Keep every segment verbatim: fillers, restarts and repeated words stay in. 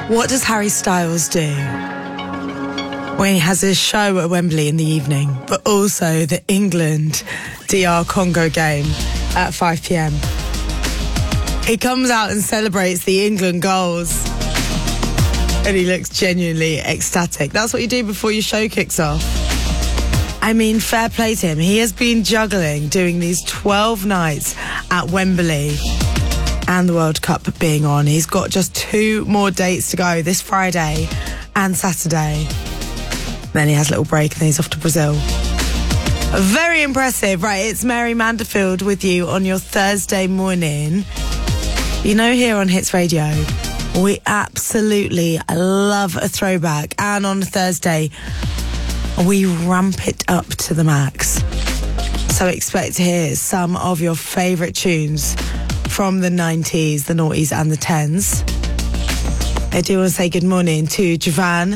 What does Harry Styles do when he has his show at Wembley in the evening, but also the England-D R Congo game at five p.m? He comes out and celebrates the England goals, and he looks genuinely ecstatic. That's what you do before your show kicks off. I mean, fair play to him. He has been juggling doing these twelve nights at Wembley and the World Cup being on. He's got just two more dates to go, this Friday and Saturday. Then he has a little break and then he's off to Brazil. Very impressive. Right, it's Mary Manderfield with you on your Thursday morning. You know, here on Hits Radio, we absolutely love a throwback. And on Thursday, we ramp it up to the max. So expect to hear some of your favourite tunes from the nineties, the noughties and the tens. I do want to say good morning to Javan.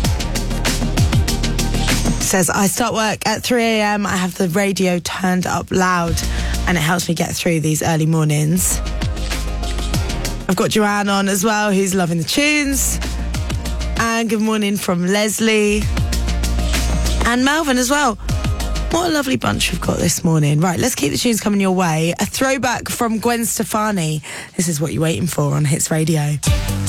Says, I start work at three a.m. I have the radio turned up loud and it helps me get through these early mornings. I've got Joanne on as well, who's loving the tunes. And good morning from Leslie. And Melvin as well. What a lovely bunch we've got this morning. Right, let's keep the tunes coming your way. A throwback from Gwen Stefani. This is what you're waiting for on Hits Radio.